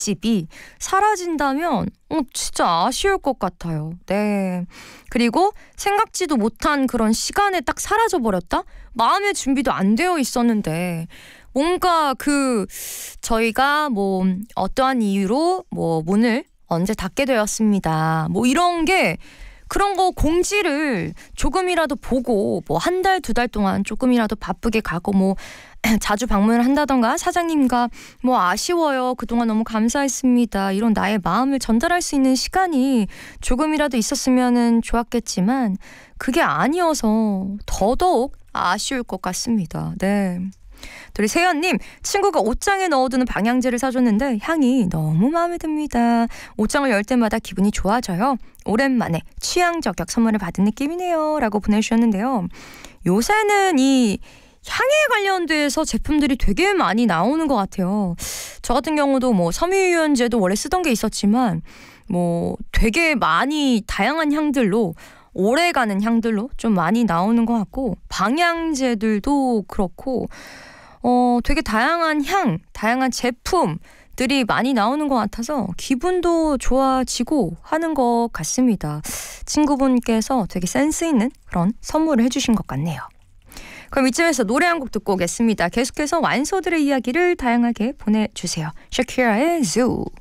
집이 사라진다면 진짜 아쉬울 것 같아요. 네. 그리고 생각지도 못한 그런 시간에 딱 사라져버렸다? 마음의 준비도 안 되어 있었는데 뭔가 저희가 뭐 어떠한 이유로 뭐 문을 언제 닫게 되었습니다. 뭐 이런 게 그런 거 공지를 조금이라도 보고 뭐 한 달, 두 달 동안 조금이라도 바쁘게 가고 뭐 자주 방문을 한다던가 사장님과 뭐 아쉬워요. 그동안 너무 감사했습니다. 이런 나의 마음을 전달할 수 있는 시간이 조금이라도 있었으면 좋았겠지만 그게 아니어서 더더욱 아쉬울 것 같습니다. 네. 우리 세연님, 친구가 옷장에 넣어두는 방향제를 사줬는데 향이 너무 마음에 듭니다. 옷장을 열 때마다 기분이 좋아져요. 오랜만에 취향 저격 선물을 받은 느낌이네요. 라고 보내주셨는데요. 요새는 이 향에 관련돼서 제품들이 되게 많이 나오는 것 같아요. 저 같은 경우도 뭐 섬유유연제도 원래 쓰던 게 있었지만 뭐 되게 많이 다양한 향들로 오래가는 향들로 좀 많이 나오는 것 같고 방향제들도 그렇고 되게 다양한 향, 다양한 제품들이 많이 나오는 것 같아서 기분도 좋아지고 하는 것 같습니다. 친구분께서 되게 센스 있는 그런 선물을 해주신 것 같네요. 그럼 이쯤에서 노래 한 곡 듣고 오겠습니다. 계속해서 완소들의 이야기를 다양하게 보내주세요. 샤키라의 Zoo.